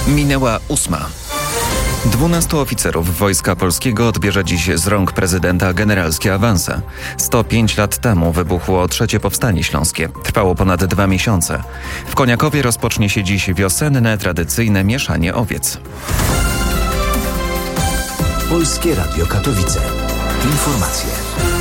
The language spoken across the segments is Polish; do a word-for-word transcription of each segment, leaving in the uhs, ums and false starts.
Minęła ósma. Dwunastu oficerów Wojska Polskiego odbierze dziś z rąk prezydenta generalskie awanse. sto pięć lat temu wybuchło trzecie Powstanie Śląskie. Trwało ponad dwa miesiące. W Koniakowie rozpocznie się dziś wiosenne, tradycyjne mieszanie owiec. Polskie Radio Katowice. Informacje.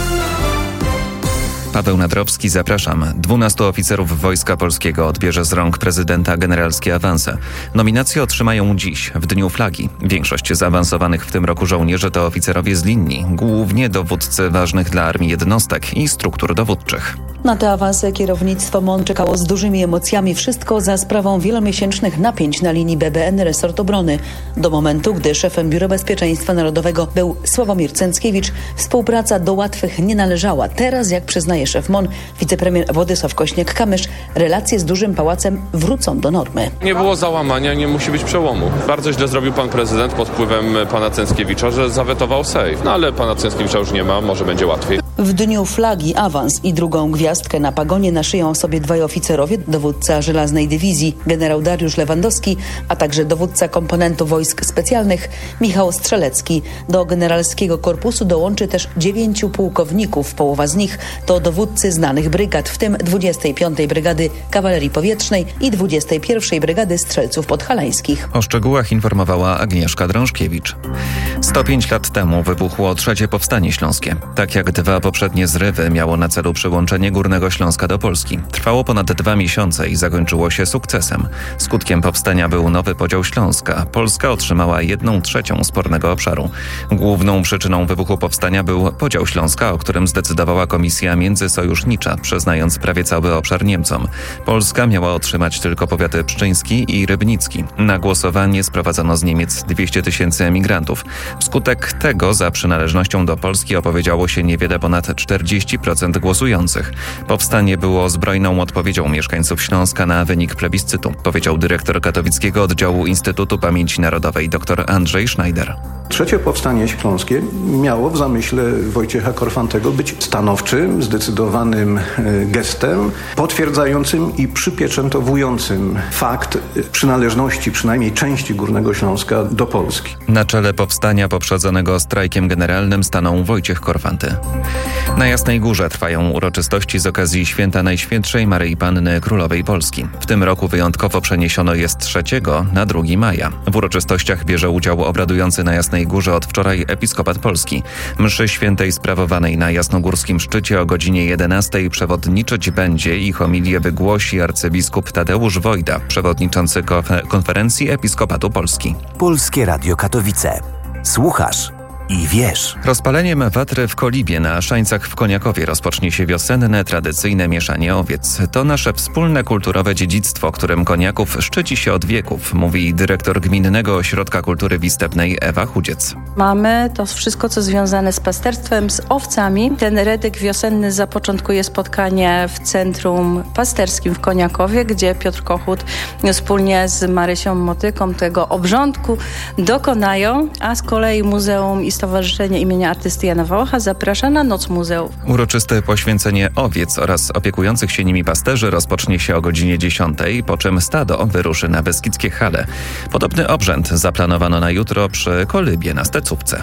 Paweł Nadrowski, zapraszam. Dwunastu oficerów Wojska Polskiego odbierze z rąk prezydenta generalskie awanse. Nominacje otrzymają dziś, w Dniu Flagi. Większość zaawansowanych w tym roku żołnierzy to oficerowie z linii, głównie dowódcy ważnych dla armii jednostek i struktur dowódczych. Na te awanse kierownictwo M O N czekało z dużymi emocjami. Wszystko za sprawą wielomiesięcznych napięć na linii B B N resort obrony. Do momentu, gdy szefem Biura Bezpieczeństwa Narodowego był Sławomir Cęckiewicz, współpraca do łatwych nie należała. Teraz, jak przyznaje szef M O N, wicepremier Władysław Kośniak-Kamysz, relacje z dużym pałacem wrócą do normy. Nie było załamania, nie musi być przełomu. Bardzo źle zrobił pan prezydent pod wpływem pana Cęckiewicza, że zawetował sejf. No ale pana Cęckiewicza już nie ma, może będzie łatwiej. W Dniu Flagi awans i drugą gwiazdkę na pagonie naszyją sobie dwaj oficerowie, dowódca Żelaznej Dywizji generał Dariusz Lewandowski, a także dowódca komponentu wojsk specjalnych Michał Strzelecki. Do generalskiego korpusu dołączy też dziewięciu pułkowników. Połowa z nich to dowódcy znanych brygad, w tym dwudziestej piątej Brygady Kawalerii Powietrznej i dwudziestej pierwszej Brygady Strzelców Podhalańskich. O szczegółach informowała Agnieszka Drążkiewicz. sto pięć lat temu wybuchło trzecie Powstanie Śląskie. Tak jak dwa poprzednie zrywy miało na celu przyłączenie Górnego Śląska do Polski. Trwało ponad dwa miesiące i zakończyło się sukcesem. Skutkiem powstania był nowy podział Śląska. Polska otrzymała jedną trzecią spornego obszaru. Główną przyczyną wybuchu powstania był podział Śląska, o którym zdecydowała Komisja Międzysojusznicza, przyznając prawie cały obszar Niemcom. Polska miała otrzymać tylko powiaty pszczyński i rybnicki. Na głosowanie sprowadzono z Niemiec dwieście tysięcy emigrantów. Wskutek tego za przynależnością do Polski opowiedziało się niewiele ponad czterdzieści procent głosujących. Powstanie było zbrojną odpowiedzią mieszkańców Śląska na wynik plebiscytu, powiedział dyrektor katowickiego oddziału Instytutu Pamięci Narodowej dr Andrzej Schneider. Trzecie Powstanie Śląskie miało w zamyśle Wojciecha Korfantego być stanowczym, zdecydowanym gestem, potwierdzającym i przypieczętowującym fakt przynależności przynajmniej części Górnego Śląska do Polski. Na czele powstania poprzedzonego strajkiem generalnym stanął Wojciech Korfanty. Na Jasnej Górze trwają uroczystości z okazji święta Najświętszej Maryi Panny Królowej Polski. W tym roku wyjątkowo przeniesiono je z trzeciego na drugiego maja. W uroczystościach bierze udział obradujący na Jasnej Górze od wczoraj Episkopat Polski. Mszy świętej sprawowanej na jasnogórskim szczycie o godzinie jedenastej przewodniczyć będzie i homilię wygłosi arcybiskup Tadeusz Wojda, przewodniczący Konferencji Episkopatu Polski. Polskie Radio Katowice. Słuchasz i wiesz. Rozpaleniem watry w Kolibie na Szańcach w Koniakowie rozpocznie się wiosenne, tradycyjne mieszanie owiec. To nasze wspólne kulturowe dziedzictwo, którym Koniaków szczyci się od wieków, mówi dyrektor Gminnego Ośrodka Kultury Wistebnej Ewa Chudziec. Mamy to wszystko, co związane z pasterstwem, z owcami. Ten redyk wiosenny zapoczątkuje spotkanie w Centrum Pasterskim w Koniakowie, gdzie Piotr Kochut wspólnie z Marysią Motyką tego obrządku dokonają, a z kolei Muzeum i Stowarzyszenie imienia artysty Jana Wałacha zaprasza na Noc Muzeów. Uroczyste poświęcenie owiec oraz opiekujących się nimi pasterzy rozpocznie się o godzinie dziesiątej, po czym stado wyruszy na Beskidzkie Hale. Podobny obrzęd zaplanowano na jutro przy Kolybie na Stecówce.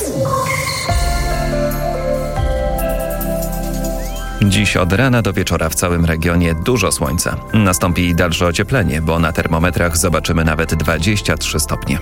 Dziś od rana do wieczora w całym regionie dużo słońca. Nastąpi dalsze ocieplenie, bo na termometrach zobaczymy nawet dwadzieścia trzy stopnie.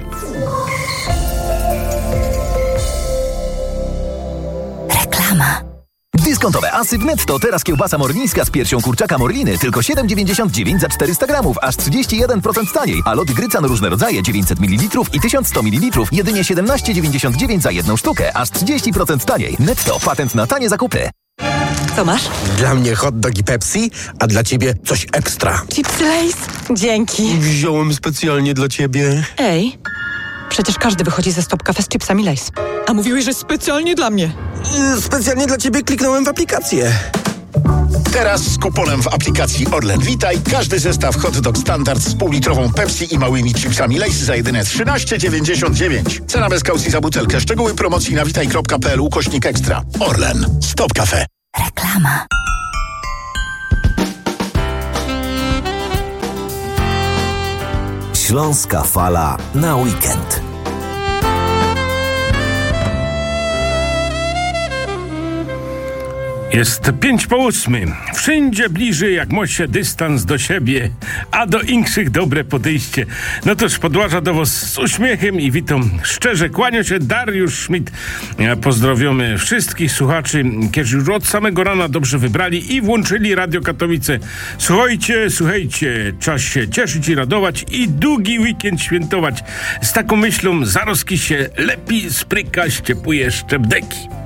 Dyskontowe asy w Netto. Teraz kiełbasa morlińska z piersią kurczaka Morliny tylko siedem dziewięćdziesiąt dziewięć za czterysta gramów, aż trzydzieści jeden procent taniej. A loty Grycan różne rodzaje dziewięćset mililitrów i tysiąc sto mililitrów jedynie siedemnaście dziewięćdziesiąt dziewięć za jedną sztukę, aż trzydzieści procent taniej. Netto. Patent na tanie zakupy. Co masz? Dla mnie hot dog i Pepsi, a dla ciebie coś ekstra. Chipsy Lay's? Dzięki. Wziąłem specjalnie dla ciebie. Ej, przecież każdy wychodzi ze Stop Cafe z chipsami Lay's. A mówiłeś, że specjalnie dla mnie. Specjalnie dla ciebie kliknąłem w aplikację. Teraz z kuponem w aplikacji Orlen Witaj każdy zestaw hot dog standard z półlitrową Pepsi i małymi chipsami Lay's za jedyne trzynaście dziewięćdziesiąt dziewięć. Cena bez kaucji za butelkę. Szczegóły promocji na witaj kropka p l ukośnik ekstra. Orlen. Stop Cafe. Reklama. Śląska Fala na weekend. Jest pięć po ósmy. Wszędzie bliżej jak mosie dystans do siebie, a do inkszych dobre podejście. No toż podłaża do was z uśmiechem i witam szczerze. Kłania się Dariusz Schmidt. Pozdrowiamy wszystkich słuchaczy, którzy już od samego rana dobrze wybrali i włączyli Radio Katowice. Słuchajcie, słuchajcie, czas się cieszyć i radować i długi weekend świętować. Z taką myślą zaroski się lepiej spryka ściepuje szczebdeki.